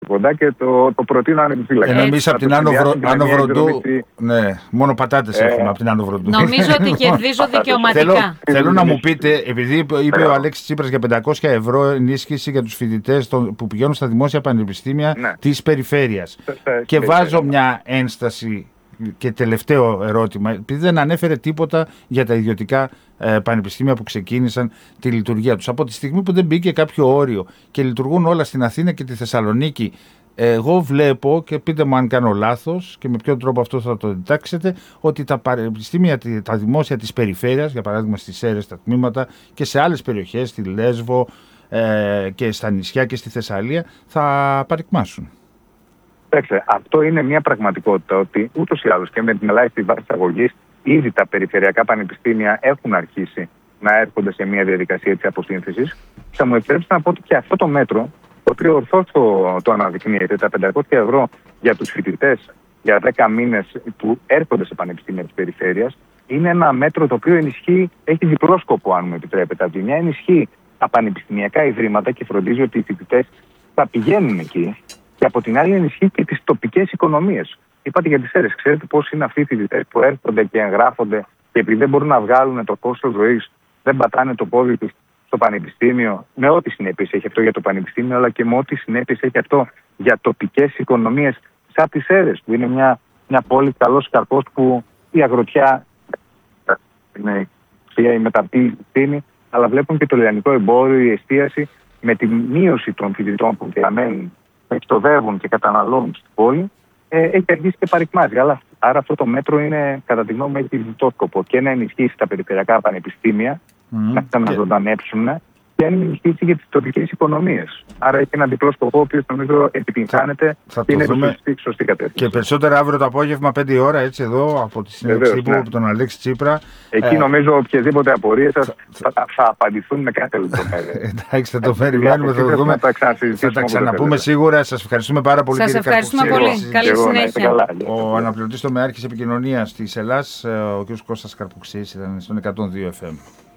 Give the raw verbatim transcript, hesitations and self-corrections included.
κοντά και το, το προτείνω ανεπιφύλακτα. Ενώ εμείς από την Άνω Βροντού, ναι, μόνο πατάτες ε, έχουμε από την Άνω Βροντού. Νομίζω ότι κερδίζω δικαιωματικά. Θέλω, θέλω να μου πείτε, επειδή είπε ο Αλέξης Τσίπρας για πεντακόσια ευρώ ενίσχυση για τους φοιτητές που πηγαίνουν στα δημόσια πανεπιστήμια ναι. της περιφέρειας. Και βάζω μια ένσταση και τελευταίο ερώτημα, επειδή δεν ανέφερε τίποτα για τα ιδιωτικά ε, πανεπιστήμια που ξεκίνησαν τη λειτουργία τους. Από τη στιγμή που δεν μπήκε κάποιο όριο και λειτουργούν όλα στην Αθήνα και τη Θεσσαλονίκη, εγώ βλέπω, και πείτε μου αν κάνω λάθος και με ποιον τρόπο αυτό θα το διτάξετε, ότι τα πανεπιστήμια, τα δημόσια της περιφέρειας, για παράδειγμα στις Σέρρες, τα τμήματα και σε άλλες περιοχές, στη Λέσβο ε, και στα νησιά και στη Θεσσαλία, θα παρεκμάσουν. Κοιτάξτε, αυτό είναι μια πραγματικότητα ότι ούτως ή άλλως και με την ελάχιστη βάση αγωγής ήδη τα περιφερειακά πανεπιστήμια έχουν αρχίσει να έρχονται σε μια διαδικασία της αποσύνθεσης. Θα μου επιτρέψετε να πω ότι και αυτό το μέτρο, το οποίο ορθώς το, το αναδεικνύεται, τα πεντακόσια ευρώ για τους φοιτητές για δέκα μήνες που έρχονται σε πανεπιστήμια της περιφέρειας, είναι ένα μέτρο το οποίο ενισχύει, έχει διπλό σκοπό, αν μου επιτρέπετε. Από τη μια ενισχύει τα πανεπιστημιακά ιδρύματα και φροντίζει ότι οι φοιτητές θα πηγαίνουν εκεί. Και από την άλλη ενισχύει και τις τοπικές οικονομίες. Είπατε για τις Σέρρες. Ξέρετε πώς είναι αυτοί οι φοιτητές που έρχονται και εγγράφονται και επειδή δεν μπορούν να βγάλουν το κόστος ζωής, δεν πατάνε το πόδι τους στο πανεπιστήμιο, με ό,τι συνέπειες έχει αυτό για το πανεπιστήμιο, αλλά και με ό,τι συνέπειες έχει αυτό για τοπικές οικονομίες, σαν τις Σέρρες, που είναι μια, μια πόλη καλός καρπός που η αγροτιά είναι η μεταπτύσσιμη, αλλά βλέπουν και το λιανικό εμπόριο, η εστίαση, με τη μείωση των φοιτητών που διαμένουν, εξοδεύουν και καταναλώνουν στην πόλη, ε, έχει αρχίσει και παρικμάζει. Αλλά, άρα αυτό το μέτρο είναι, κατά τη γνώμη μου, έχει διτό σκοπό και να ενισχύσει τα περιφερειακά πανεπιστήμια, mm, να ξαναζωντανέψουν και να ενισχύσει και τις τοπικές οικονομίες. Άρα έχει ένα διπλό σκοπό, ο οποίος νομίζω επιτυγχάνεται και είναι σωστή, σωστή κατεύθυνση. Και περισσότερα αύριο το απόγευμα, πέντε η ώρα, έτσι εδώ, από τη συνέντευξη τύπου από τον Αλέξη Τσίπρα. Εκεί ε, νομίζω οποιασδήποτε απορίες σας θα, θα, θα απαντηθούν με κάθε λεπτομέρεια. Εντάξει, θα το περιμένουμε, θα το δούμε. Θα τα ξαναπούμε σίγουρα. Σας ευχαριστούμε πάρα πολύ. Σας ευχαριστούμε πολύ. Καλή συνέχεια. Ο αναπληρωτής τομεάρχης επικοινωνίας της Ελλάς, ο κ. Κώστας Καρπουξής, ήταν στον εκατόν δύο εφ εμ.